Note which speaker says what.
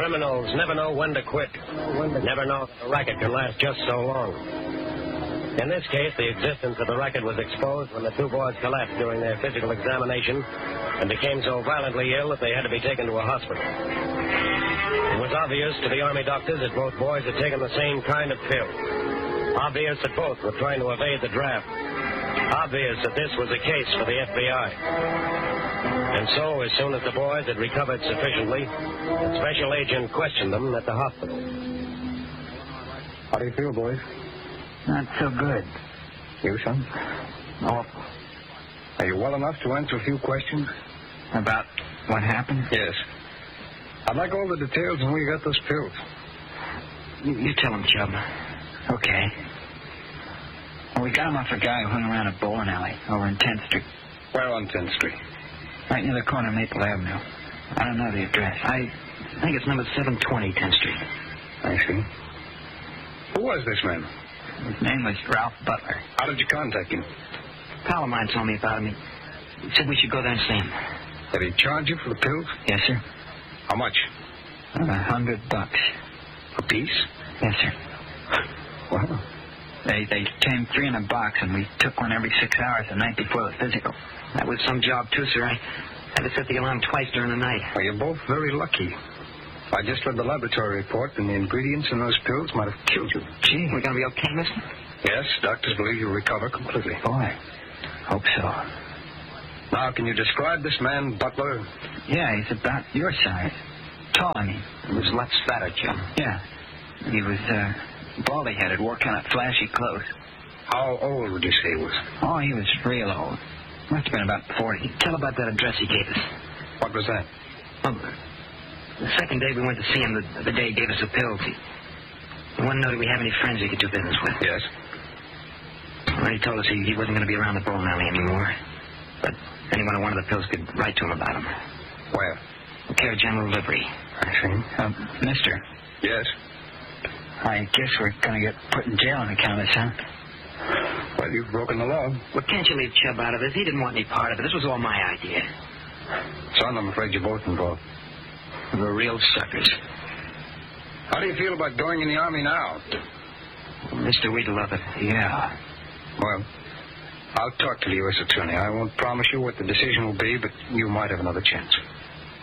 Speaker 1: criminals never know when to quit. Never know that a racket can last just so long. In this case, the existence of the racket was exposed when the two boys collapsed during their physical examination and became so violently ill that they had to be taken to a hospital. It was obvious to the Army doctors that both boys had taken the same kind of pill. Obvious that both were trying to evade the draft. Obvious that this was a case for the FBI. And so, as soon as the boys had recovered sufficiently, the special agent questioned them at the hospital.
Speaker 2: How do you feel, boys?
Speaker 3: Not so good.
Speaker 2: You, son?
Speaker 3: Awful.
Speaker 2: Are you well enough to answer a few questions?
Speaker 3: About what happened?
Speaker 2: Yes. I'd like all the details on where you got those pills.
Speaker 3: You tell him, Chubb. Okay. Well, we got him off a guy who hung around a bowling alley over in 10th Street.
Speaker 2: Where on 10th Street?
Speaker 3: Right near the corner of Maple Avenue. I don't know the address. I think it's number 720 10th Street.
Speaker 2: I see. Who was this man?
Speaker 3: His name was Ralph Butler.
Speaker 2: How did you contact him?
Speaker 3: A pal of mine told me about him. He said we should go there and see him.
Speaker 2: Did he charge you for the pills?
Speaker 3: Yes, sir.
Speaker 2: How much?
Speaker 3: $100.
Speaker 2: A piece?
Speaker 3: Yes, sir.
Speaker 2: Well,
Speaker 3: They came 3 in a box, and we took one every 6 hours the night before the physical. That was some job, too, sir. I had to set the alarm twice during the night.
Speaker 2: well, you're both very lucky. I just read the laboratory report, and the ingredients in those pills might have killed you.
Speaker 3: Gee, we're going to be okay, mister?
Speaker 2: Yes, doctors believe you'll recover completely.
Speaker 3: Boy, hope so.
Speaker 2: Now, can you describe this man, Butler?
Speaker 3: Yeah, he's about your size. Tall, I mean.
Speaker 1: He was lots fatter, Jim.
Speaker 3: Yeah. He was, baldy-headed, wore kind of flashy clothes.
Speaker 2: How old would you say he was?
Speaker 3: Oh, he was real old. Must have been about 40. Tell about that address he gave us.
Speaker 2: What was that?
Speaker 3: Oh, the second day we went to see him, the day he gave us the pills, he wanted to know if we have any friends he could do business with.
Speaker 2: Yes.
Speaker 3: Well, he told us he wasn't going to be around the bowling alley anymore. But anyone who wanted the pills could write to him about them.
Speaker 2: Where?
Speaker 3: Care of General Livery.
Speaker 2: I see.
Speaker 3: Mister.
Speaker 2: Yes.
Speaker 3: I guess we're going to get put in jail on account of this, huh?
Speaker 2: Well, you've broken the law.
Speaker 3: Well, can't you leave Chubb out of this? He didn't want any part of it. This was all my idea.
Speaker 2: Son, I'm afraid you're both involved.
Speaker 3: We're real suckers.
Speaker 2: How do you feel about going in the Army now?
Speaker 3: Mister, we'd love it. Yeah.
Speaker 2: Well, I'll talk to the U.S. Attorney. I won't promise you what the decision will be, but you might have another chance.